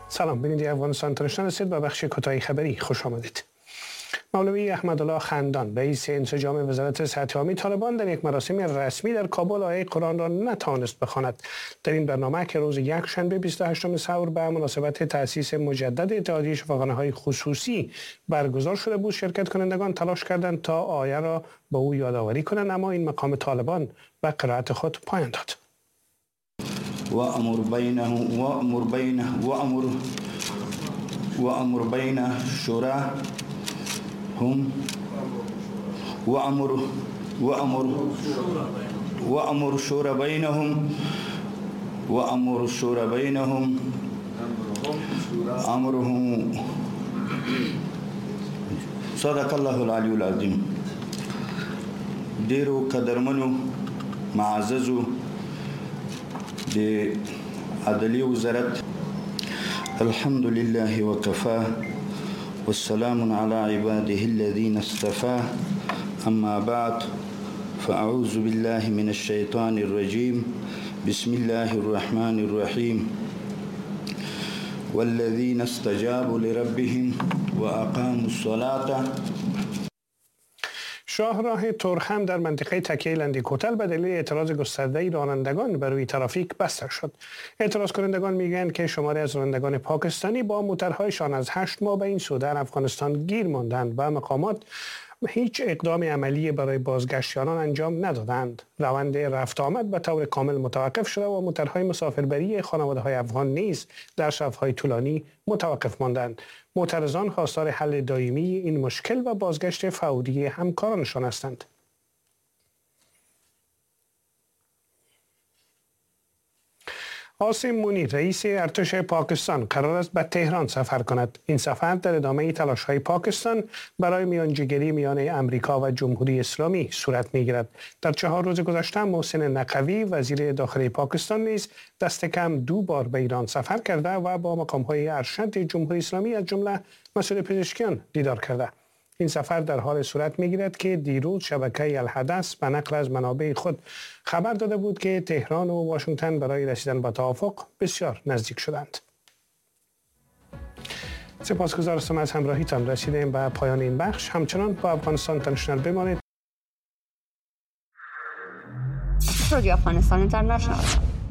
سلام، بیننده افغانستان اینترنشنال هستید. با بخش کوتاه خبری خوش آمدید. مولوی احمدالله خندان، رئیس انسجام وزارت صحت عامه طالبان، در یک مراسم رسمی در کابل آیه قرآن را نتوانست بخواند. در این برنامه که روز یکشنبه 28 ثور به مناسبت تأسیس مجدد اتحادیه شفاخانه‌های خصوصی برگزار شده بود، شرکت کنندگان تلاش کردند تا آیه را به او یادآوری کنند، اما این مقام طالبان به قرائت خود پایان داد. وأمر بين شوراهم وأمر شورى بينهم أمرهم صدق الله العلي العظيم. ډیرو قدرمنو معززو د عدلیه وزارت، الحمد لله وكفى والسلام على عباده الذين اصطفى، اما بعد فاعوذ بالله من الشيطان الرجيم، بسم الله الرحمن الرحيم. والذين استجابوا لربهم واقاموا الصلاة. شاهراه تورخم در منطقه تکیه لندیکوتل به دلیل اعتراض گسترده رانندگان بر روی ترافیک بسته شد. اعتراض کنندگان میگویند که شماری از رانندگان پاکستانی با موترهایشان از 8 ماه به این سو در افغانستان گیر ماندند و مقامات هیچ اقدام عملی برای بازگشتیانان انجام ندادند. روند رفت آمد به طور کامل متوقف شده و موترهای مسافربری خانواده‌های افغان نیز در شب‌های طولانی متوقف ماندند. معترضان خواستار حل دائمی این مشکل و بازگشت فوری همکارانشان هستند. عاصم منیر، رئیس ارتش پاکستان، قرار است به تهران سفر کند. این سفر در ادامه تلاش‌های پاکستان برای میانجیگری میان امریکا و جمهوری اسلامی صورت می‌گیرد. در 4 روز گذشته محسن نقوی، وزیر داخلی پاکستان، نیز دست کم 2 بار به ایران سفر کرده و با مقام‌های ارشد جمهوری اسلامی از جمله مسئول پزشکیان دیدار کرده. این سفر در حال صورت می‌گیرد که دیروز شبکه الحدث به نقل از منابع خود خبر داده بود که تهران و واشنگتن برای رسیدن به توافق بسیار نزدیک شدند. سپاسگزار هستم از همراهیتان. رسیدیم به پایان این بخش. همچنان با افغانستان اینترنشنال بمانید. رادیو افغانستان اینترنشنال